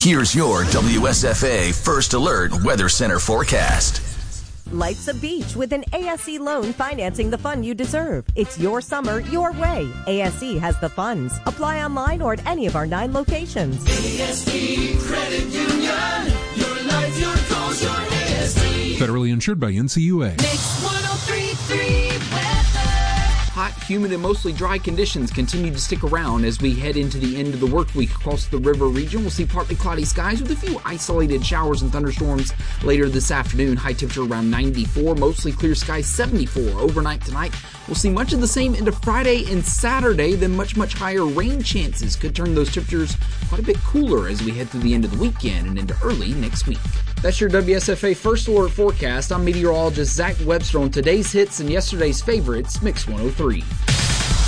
Here's your WSFA First Alert Weather Center forecast. Life's a beach with an ASE loan financing the fun you deserve. It's your summer, your way. ASE has the funds. Apply online or at any of our 9 locations. ASE Credit Union. Your life, your goals, your ASE. Federally insured by NCUA. Mix 103.3 weather. Hot, humid, and mostly dry conditions continue to stick around as we head into the end of the work week across the river region. We'll see partly cloudy skies with a few isolated showers and thunderstorms later this afternoon. High temperature around 94, mostly clear skies 74 overnight tonight. We'll see much of the same into Friday and Saturday, then much higher rain chances could turn those temperatures quite a bit cooler as we head through the end of the weekend and into early next week. That's your WSFA First Alert forecast. I'm meteorologist Zach Webster on today's hits and yesterday's favorites, Mix 103.